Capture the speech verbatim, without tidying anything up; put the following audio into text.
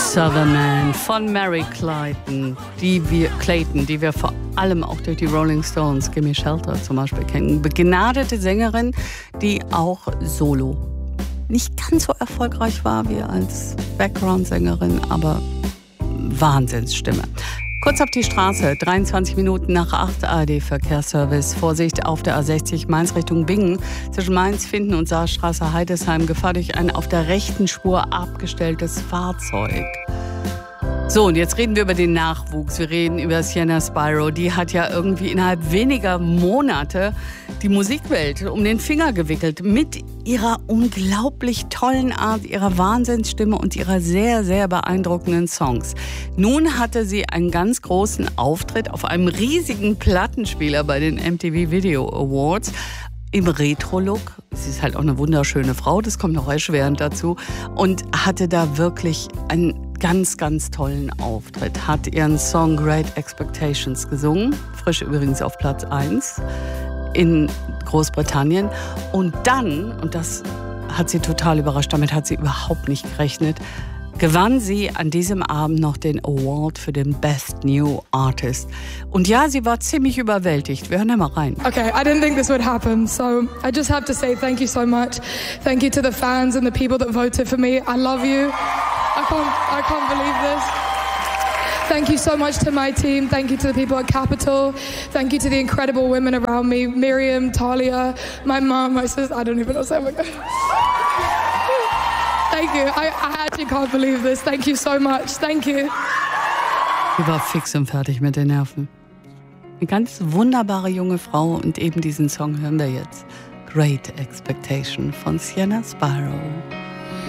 Southern von Mary Clayton, die wir, Clayton, die wir vor allem auch durch die Rolling Stones, Gimme Shelter zum Beispiel kennen. Begnadete Sängerin, die auch solo nicht ganz so erfolgreich war wie als Background-Sängerin, aber Wahnsinnsstimme. Kurz auf die Straße, dreiundzwanzig Minuten nach acht, A R D-Verkehrsservice. Vorsicht auf der A sechzig Mainz Richtung Bingen. Zwischen Mainz-Finden und Saarstraße Heidesheim Gefahr durch ein auf der rechten Spur abgestelltes Fahrzeug. So, und jetzt reden wir über den Nachwuchs. Wir reden über Sienna Spyro. Die hat ja irgendwie innerhalb weniger Monate die Musikwelt um den Finger gewickelt. Mit ihrer unglaublich tollen Art, ihrer Wahnsinnsstimme und ihrer sehr, sehr beeindruckenden Songs. Nun hatte sie einen ganz großen Auftritt auf einem riesigen Plattenspieler bei den M T V Video Awards. Im Retro-Look. Sie ist halt auch eine wunderschöne Frau, das kommt noch erschwerend dazu. Und hatte da wirklich einen ganz, ganz tollen Auftritt. Hat ihren Song Great Expectations gesungen. Frisch übrigens auf Platz eins in Großbritannien. Und dann, und das hat sie total überrascht, damit hat sie überhaupt nicht gerechnet, gewann sie an diesem Abend noch den Award für den Best New Artist. Und ja, sie war ziemlich überwältigt. Wir hören da mal rein. Okay, I didn't think this would happen, so I just have to say thank you so much. Thank you to the fans and the people that voted for me. I love you. I can't, I can't believe this. Thank you so much to my team. Thank you to the people at Capitol. Thank you to the incredible women around me. Miriam, Talia, my mom, my sister. I don't even know. Oh my God. Thank you. I, I actually can't believe this. Thank you so much. Thank you. Sie war fix und fertig mit den Nerven. Eine ganz wunderbare junge Frau und eben diesen Song hören wir jetzt. Great Expectation von Sienna Spyro.